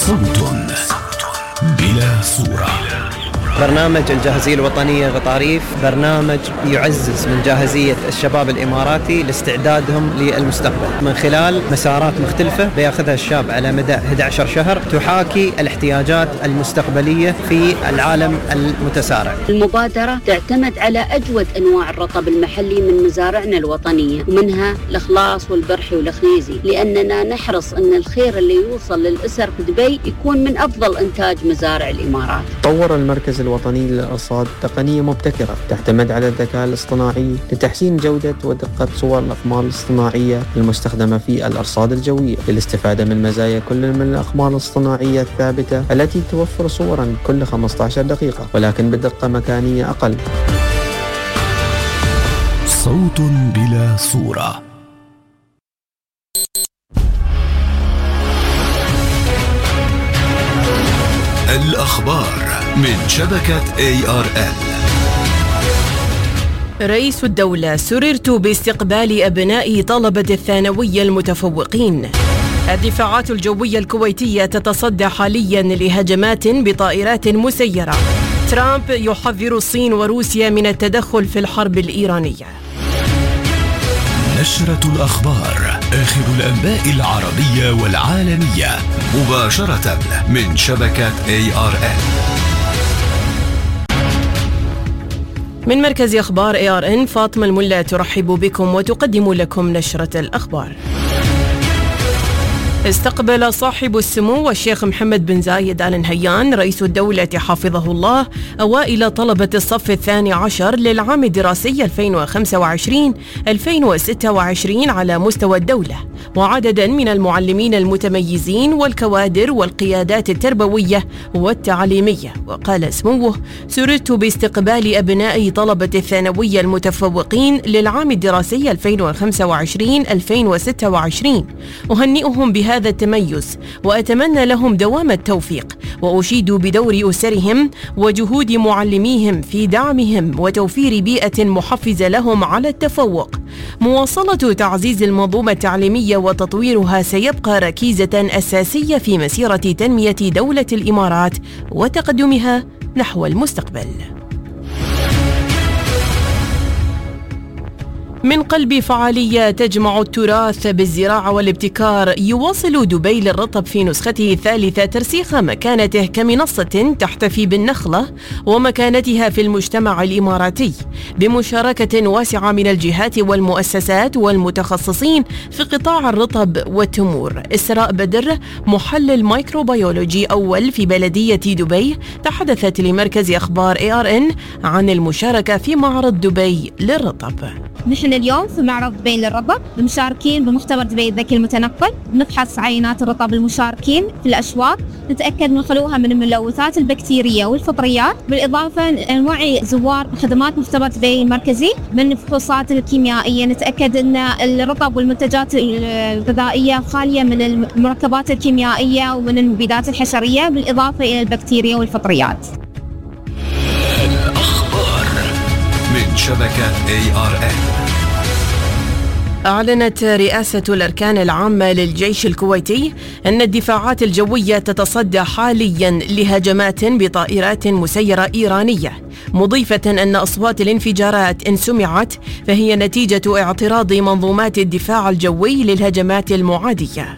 صوت بلا صورة. برنامج الجاهزية الوطنية غطاريف برنامج يعزز من جاهزية الشباب الإماراتي لاستعدادهم للمستقبل من خلال مسارات مختلفة بياخذها الشاب على مدى 11 شهر تحاكي الاحتياجات المستقبلية في العالم المتسارع. المبادرة تعتمد على أجود أنواع الرطب المحلي من مزارعنا الوطنية، ومنها الإخلاص والبرحي والخنيزي، لأننا نحرص أن الخير اللي يوصل للأسر في دبي يكون من أفضل إنتاج مزارع الإمارات. طور المركز الوطني للأرصاد تقنية مبتكرة تعتمد على الذكاء الاصطناعي لتحسين جودة ودقة صور الأقمار الاصطناعية المستخدمة في الأرصاد الجوية للاستفادة من مزايا كل من الأقمار الاصطناعية الثابتة التي توفر صورا كل 15 دقيقة ولكن بدقة مكانية أقل. صوت بلا صورة. الأخبار من شبكة ARN. رئيس الدولة: سررت باستقبال أبناء طلبة الثانوية المتفوقين. الدفاعات الجوية الكويتية تتصدى حاليا لهجمات بطائرات مسيرة. ترامب يحذر الصين وروسيا من التدخل في الحرب الإيرانية. نشرة الأخبار، آخر الأنباء العربية والعالمية مباشرة من شبكة ARN. من مركز أخبار ARN، فاطمة الملا ترحب بكم وتقدم لكم نشرة الأخبار. استقبل صاحب السمو الشيخ محمد بن زايد آل نهيان رئيس الدولة حفظه الله أوائل طلبة الصف الثاني عشر للعام الدراسي 2025-2026 على مستوى الدولة، وعددا من المعلمين المتميزين والكوادر والقيادات التربوية والتعليمية. وقال سموه: سررت باستقبال أبناء طلبة الثانوية المتفوقين للعام الدراسي 2025-2026، أهنئهم بهذا التميز وأتمنى لهم دوام التوفيق، وأشيد بدور أسرهم وجهود معلميهم في دعمهم وتوفير بيئة محفزة لهم على التفوق. مواصلة تعزيز المنظومة التعليمية وتطويرها سيبقى ركيزة أساسية في مسيرة تنمية دولة الإمارات وتقدمها نحو المستقبل. من قلب فعالية تجمع التراث بالزراعة والابتكار، يواصل دبي للرطب في نسخته الثالثة ترسيخ مكانته كمنصة تحتفي بالنخلة ومكانتها في المجتمع الإماراتي، بمشاركة واسعة من الجهات والمؤسسات والمتخصصين في قطاع الرطب والتمور. إسراء بدر، محلل مايكروبيولوجي أول في بلدية دبي، تحدثت لمركز أخبار ARN عن المشاركة في معرض دبي للرطب. نحن اليوم في معرض دبي للرطب مشاركين بمختبر دبي الذكي المتنقل، نفحص عينات الرطب المشاركين في الأشواط، نتأكد من خلوها من الملوثات البكتيرية والفطريات، بالإضافة نوعي زوار خدمات مختبر دبي المركزي من الفحوصات الكيميائية، نتأكد أن الرطب والمنتجات الغذائية خالية من المركبات الكيميائية ومن المبيدات الحشرية، بالإضافة إلى البكتيريا والفطريات. الأخبار من شبكة ARN. أعلنت رئاسة الأركان العامة للجيش الكويتي أن الدفاعات الجوية تتصدى حاليا لهجمات بطائرات مسيرة إيرانية، مضيفة أن أصوات الانفجارات إن سمعت فهي نتيجة اعتراض منظومات الدفاع الجوي للهجمات المعادية.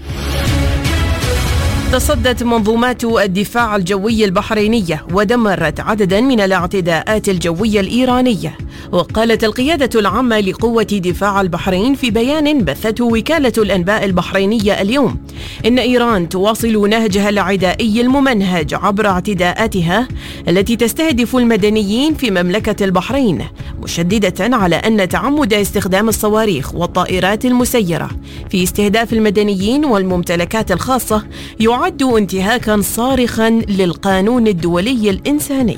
تصدت منظومات الدفاع الجوي البحرينية ودمرت عددا من الاعتداءات الجوية الإيرانية. وقالت القيادة العامة لقوة دفاع البحرين في بيان بثته وكالة الأنباء البحرينية اليوم إن إيران تواصل نهجها العدائي الممنهج عبر اعتداءاتها التي تستهدف المدنيين في مملكة البحرين، مشددة على أن تعمد استخدام الصواريخ والطائرات المسيرة في استهداف المدنيين والممتلكات الخاصة يعد انتهاكا صارخا للقانون الدولي الإنساني.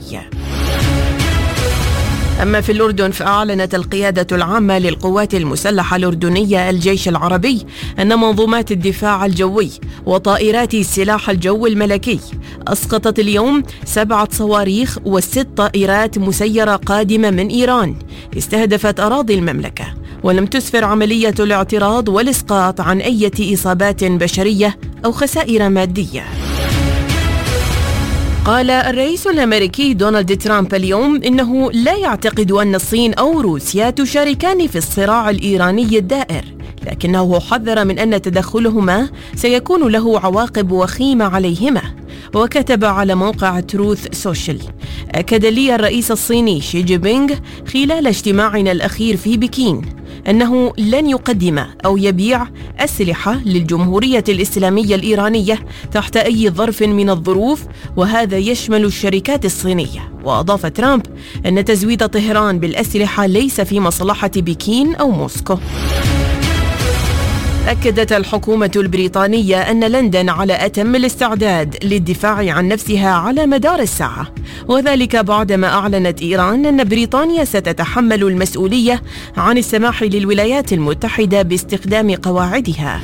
أما في الأردن، فأعلنت القيادة العامة للقوات المسلحة الأردنية الجيش العربي أن منظومات الدفاع الجوي وطائرات سلاح الجو الملكي أسقطت اليوم 7 صواريخ و6 طائرات مسيرة قادمة من إيران استهدفت أراضي المملكة، ولم تسفر عملية الاعتراض والإسقاط عن أي إصابات بشرية أو خسائر مادية. قال الرئيس الأمريكي دونالد ترامب اليوم إنه لا يعتقد أن الصين أو روسيا تشاركان في الصراع الإيراني الدائر، لكنه حذر من أن تدخلهما سيكون له عواقب وخيمة عليهما. وكتب على موقع تروث سوشيال: أكد لي الرئيس الصيني شي جين بينغ خلال اجتماعنا الأخير في بكين أنه لن يقدم أو يبيع أسلحة للجمهورية الإسلامية الإيرانية تحت أي ظرف من الظروف، وهذا يشمل الشركات الصينية. وأضاف ترامب أن تزويد طهران بالأسلحة ليس في مصلحة بكين أو موسكو. أكدت الحكومة البريطانية أن لندن على أتم الاستعداد للدفاع عن نفسها على مدار الساعة، وذلك بعدما أعلنت إيران أن بريطانيا ستتحمل المسؤولية عن السماح للولايات المتحدة باستخدام قواعدها.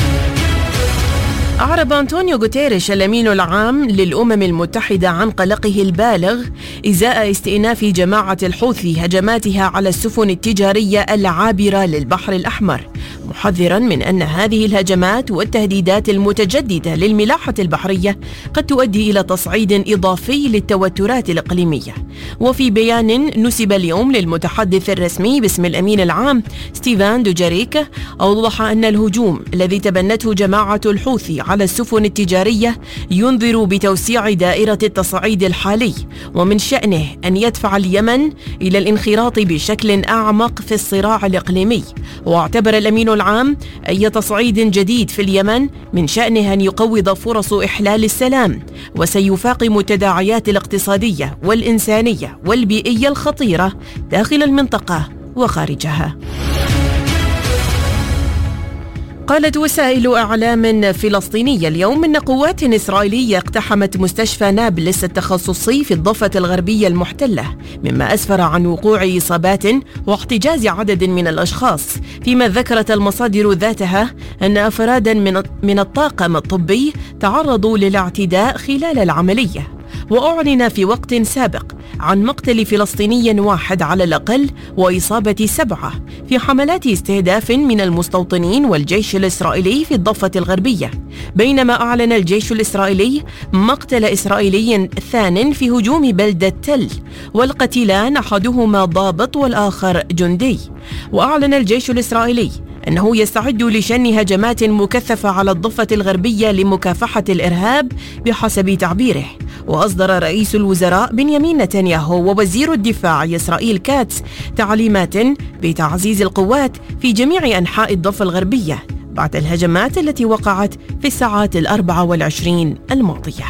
أعرب أنطونيو غوتيريش الأمين العام للأمم المتحدة عن قلقه البالغ إزاء استئناف جماعة الحوثي هجماتها على السفن التجارية العابرة للبحر الأحمر، محذرا من أن هذه الهجمات والتهديدات المتجددة للملاحة البحرية قد تؤدي إلى تصعيد إضافي للتوترات الإقليمية. وفي بيان نسب اليوم للمتحدث الرسمي باسم الأمين العام ستيفان دوجاريك، أوضح أن الهجوم الذي تبنته جماعة الحوثي على السفن التجارية ينذر بتوسيع دائرة التصعيد الحالي، ومن شأنه أن يدفع اليمن إلى الانخراط بشكل أعمق في الصراع الإقليمي. واعتبر الأمين العام أي تصعيد جديد في اليمن من شأنه أن يقوض فرص إحلال السلام، وسيفاقم التداعيات الاقتصادية والإنسانية والبيئية الخطيرة داخل المنطقة وخارجها. قالت وسائل إعلام فلسطينية اليوم أن قوات إسرائيلية اقتحمت مستشفى نابلس التخصصي في الضفة الغربية المحتلة، مما أسفر عن وقوع إصابات واحتجاز عدد من الأشخاص، فيما ذكرت المصادر ذاتها أن أفرادا من الطاقم الطبي تعرضوا للاعتداء خلال العملية. وأعلن في وقت سابق عن مقتل فلسطيني واحد على الأقل وإصابة 7 في حملات استهداف من المستوطنين والجيش الإسرائيلي في الضفة الغربية، بينما أعلن الجيش الإسرائيلي مقتل إسرائيلي ثان في هجوم بلدة تل، والقتيلان أحدهما ضابط والآخر جندي. وأعلن الجيش الإسرائيلي أنه يستعد لشن هجمات مكثفة على الضفة الغربية لمكافحة الإرهاب بحسب تعبيره. وأصدر رئيس الوزراء بنيامين نتنياهو ووزير الدفاع إسرائيل كاتس تعليمات بتعزيز القوات في جميع أنحاء الضفة الغربية بعد الهجمات التي وقعت في الساعات 24 الماضية.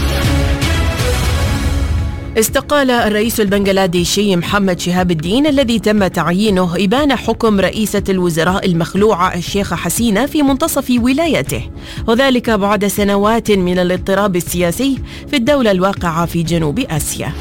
استقال الرئيس البنغلاديشي محمد شهاب الدين الذي تم تعيينه إبان حكم رئيسة الوزراء المخلوعة الشيخة حسينة في منتصف ولايته، وذلك بعد سنوات من الاضطراب السياسي في الدولة الواقعة في جنوب آسيا.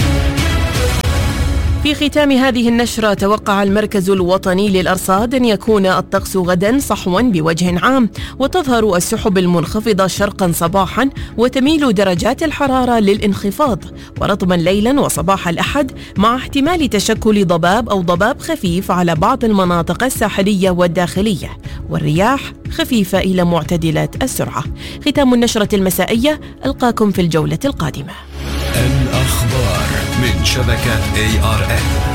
في ختام هذه النشرة، توقع المركز الوطني للأرصاد أن يكون الطقس غدا صحوا بوجه عام، وتظهر السحب المنخفضة شرقا صباحا، وتميل درجات الحرارة للانخفاض، ورطبا ليلا وصباح الأحد، مع احتمال تشكل ضباب أو ضباب خفيف على بعض المناطق الساحلية والداخلية، والرياح خفيفة إلى معتدلة السرعة. ختام النشرة المسائية، ألقاكم في الجولة القادمة. الأخبار من شبكة ARN.